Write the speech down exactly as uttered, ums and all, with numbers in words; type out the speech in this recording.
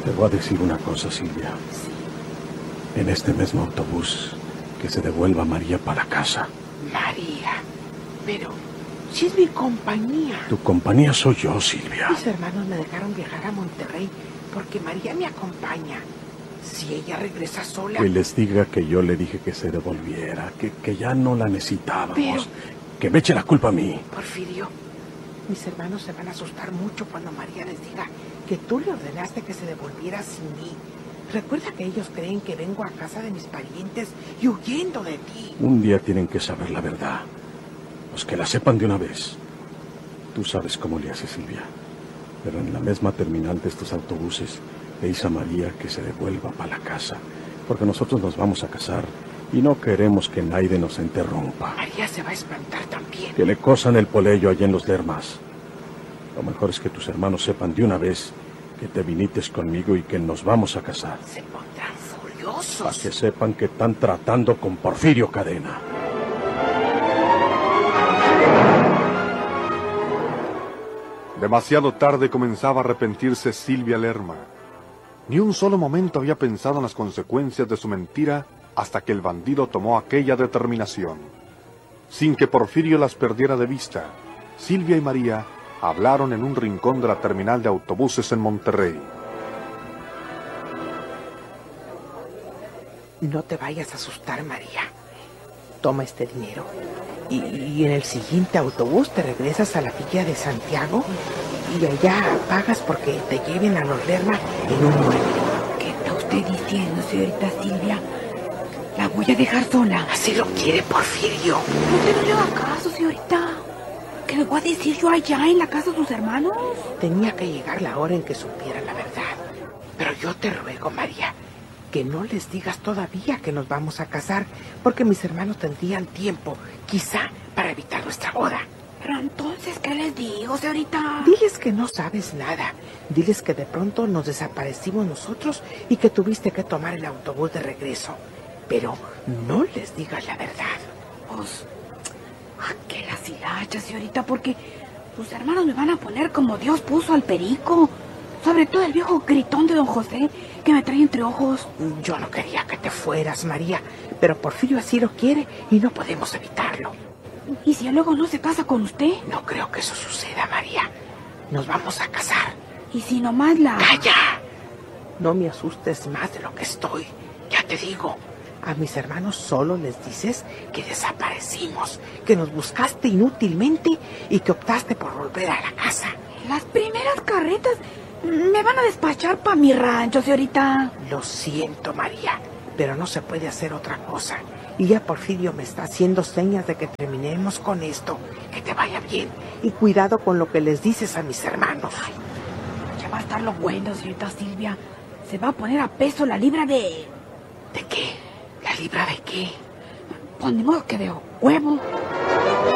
Te voy a decir una cosa, Silvia. Sí. En este mismo autobús, que se devuelva María para la casa. María, pero si es mi compañía. Tu compañía soy yo, Silvia. Mis hermanos me dejaron viajar a Monterrey porque María me acompaña. Si ella regresa sola... Que les diga que yo le dije que se devolviera, que, que ya no la necesitábamos. Pero... que me eche la culpa a mí. Porfirio, mis hermanos se van a asustar mucho cuando María les diga que tú le ordenaste que se devolviera sin mí. Recuerda que ellos creen que vengo a casa de mis parientes y huyendo de ti. Un día tienen que saber la verdad. Pues que la sepan de una vez. Tú sabes cómo le hace, Silvia. Pero en la misma terminal de estos autobuses le dice a María que se devuelva para la casa. Porque nosotros nos vamos a casar y no queremos que nadie nos interrumpa. María se va a espantar también. Que le cosan el polello allá en los Lermas. Lo mejor es que tus hermanos sepan de una vez que te vinites conmigo y que nos vamos a casar. Se pondrán furiosos. Para que sepan que están tratando con Porfirio Cadena. Demasiado tarde comenzaba a arrepentirse Silvia Lerma. Ni un solo momento había pensado en las consecuencias de su mentira hasta que el bandido tomó aquella determinación. Sin que Porfirio las perdiera de vista, Silvia y María hablaron en un rincón de la terminal de autobuses en Monterrey. No te vayas a asustar, María. Toma este dinero. Y, y en el siguiente autobús te regresas a la villa de Santiago y allá pagas porque te lleven a los Lerma en un mueble. ¿Qué está usted diciendo, señorita Silvia? ¿La voy a dejar sola? Así lo quiere Porfirio. Usted no le haga caso, señorita. ¿Qué le voy a decir yo allá en la casa de sus hermanos? Tenía que llegar la hora en que supiera la verdad. Pero yo te ruego, María, que no les digas todavía que nos vamos a casar, porque mis hermanos tendrían tiempo, quizá, para evitar nuestra boda. Pero entonces, ¿qué les digo, señorita? Diles que no sabes nada. Diles que de pronto nos desaparecimos nosotros y que tuviste que tomar el autobús de regreso. Pero no les digas la verdad. Pues, ¿a qué las hilachas, señorita? Porque sus hermanos me van a poner como Dios puso al perico. Sobre todo el viejo gritón de don José, que me trae entre ojos. Yo no quería que te fueras, María, pero Porfirio así lo quiere y no podemos evitarlo. ¿Y si luego no se casa con usted? No creo que eso suceda, María. Nos vamos a casar. ¿Y si nomás la...? ¡Calla! No me asustes más de lo que estoy. Ya te digo, a mis hermanos solo les dices que desaparecimos, que nos buscaste inútilmente y que optaste por volver a la casa. Las primeras carretas me van a despachar para mi rancho, señorita. Lo siento, María, pero no se puede hacer otra cosa. Y ya Porfirio me está haciendo señas de que terminemos con esto. Que te vaya bien. Y cuidado con lo que les dices a mis hermanos. Ay, ya va a estar lo bueno, señorita Silvia. Se va a poner a peso la libra de... ¿De qué? ¿La libra de qué? Pues ni modo que de huevo.